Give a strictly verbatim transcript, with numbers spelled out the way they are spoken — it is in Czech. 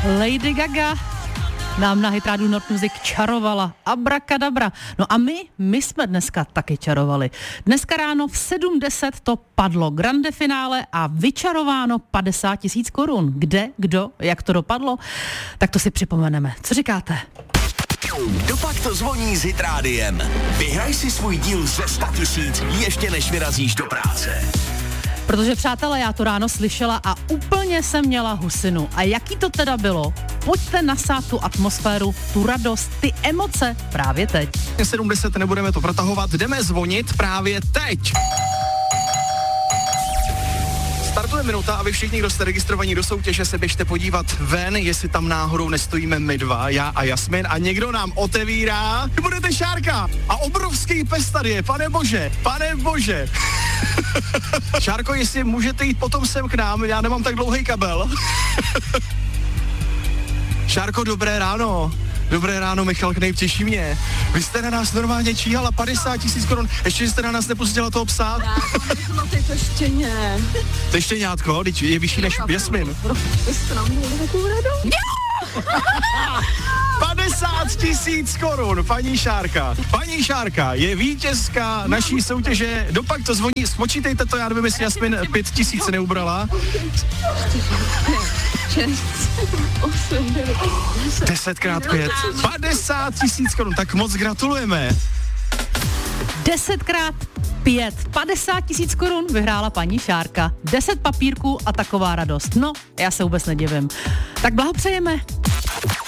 Lady Gaga nám na Hit Radio North Music čarovala. Abrakadabra. No a my, my jsme dneska taky čarovali. Dneska ráno v sedm deset to padlo grande finále a vyčarováno padesát tisíc korun. Kde, kdo, jak to dopadlo? Tak to si připomeneme. Co říkáte? Kdopak to zvoní s Hit Rádiem. Vyhraj si svůj díl ze sto tisíc ještě než vyrazíš do práce. Protože, přátelé, já to ráno slyšela a úplně jsem měla husinu. A jaký to teda bylo? Pojďte nasát tu atmosféru, tu radost, ty emoce právě teď. sedm deset nebudeme to protahovat, jdeme zvonit právě teď. Startuje minuta a vy všichni, kdo jste registrovaní do soutěže, se běžte podívat ven, jestli tam náhodou nestojíme my dva, já a Jasmin, a někdo nám otevírá. Vy budete Šárka a obrovský pes tady je, pane bože, pane bože. Šárko, jestli můžete jít potom sem k nám, já nemám tak dlouhý kabel. Šárko, dobré ráno. Dobré ráno, Michal Knejp, těší mě. Vy jste na nás normálně číhala padesát tisíc korun, ještě jste na nás nepustila toho psa. No ty to štěně. To štěňátko, teď je vyšší než Jasmin. padesát tisíc korun, paní Šárka. Paní Šárka je vítězka naší soutěže. Dopak to zvoní, spočítejte to, já nevím, jestli Jasmin pět tisíc neubrala. Desetkrát pět. padesát tisíc korun, tak moc gratulujeme. Desetkrát pět. padesát tisíc korun vyhrála paní Šárka. Deset papírků a taková radost. No, já se vůbec nedivím. Tak blahopřejeme.